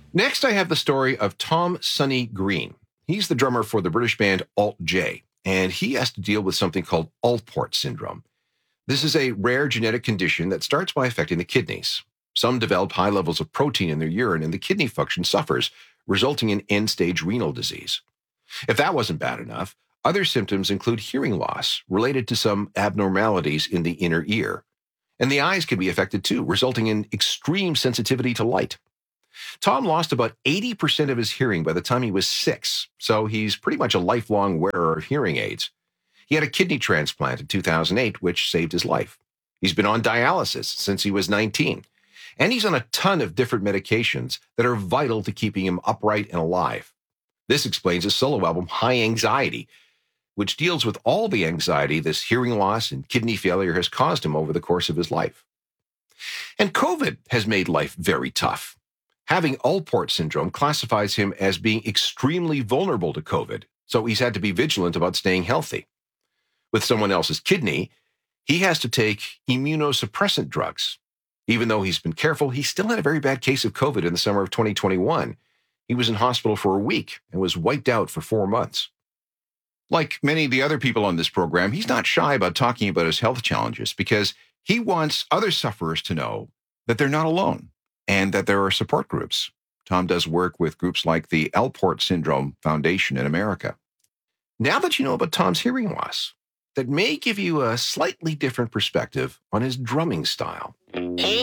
Next, I have the story of Tom Sonny Green. He's the drummer for the British band Alt J, and he has to deal with something called Alport syndrome. This is a rare genetic condition that starts by affecting the kidneys. Some develop high levels of protein in their urine, and the kidney function suffers, resulting in end-stage renal disease. If that wasn't bad enough, other symptoms include hearing loss related to some abnormalities in the inner ear. And the eyes can be affected too, resulting in extreme sensitivity to light. Tom lost about 80% of his hearing by the time he was 6, so he's pretty much a lifelong wearer of hearing aids. He had a kidney transplant in 2008, which saved his life. He's been on dialysis since he was 19, and he's on a ton of different medications that are vital to keeping him upright and alive. This explains his solo album, High Anxiety, which deals with all the anxiety this hearing loss and kidney failure has caused him over the course of his life. And COVID has made life very tough. Having Alport syndrome classifies him as being extremely vulnerable to COVID, so he's had to be vigilant about staying healthy. With someone else's kidney, he has to take immunosuppressant drugs. Even though he's been careful, he still had a very bad case of COVID in the summer of 2021. He was in hospital for a week and was wiped out for 4 months. Like many of the other people on this program, he's not shy about talking about his health challenges because he wants other sufferers to know that they're not alone and that there are support groups. Tom does work with groups like the Alport Syndrome Foundation in America. Now that you know about Tom's hearing loss, that may give you a slightly different perspective on his drumming style.